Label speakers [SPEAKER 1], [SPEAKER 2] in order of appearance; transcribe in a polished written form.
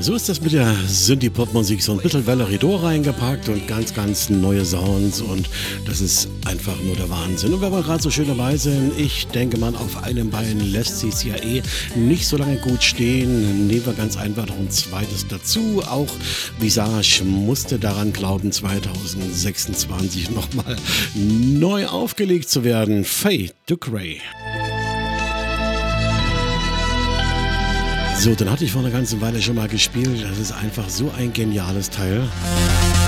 [SPEAKER 1] So ist das mit der Synthie-Pop-Musik. So ein bisschen Valerie Do reingepackt und ganz, ganz neue Sounds. Und das ist einfach nur der Wahnsinn. Und wenn wir gerade so schön dabei sind, ich denke mal, auf einem Bein lässt sich ja nicht so lange gut stehen. Nehmen wir ganz einfach noch ein zweites dazu. Auch Visage musste daran glauben, 2026 nochmal neu aufgelegt zu werden. Fade to Grey. So, dann hatte ich vor einer ganzen Weile schon mal gespielt. Das ist einfach so ein geniales Teil.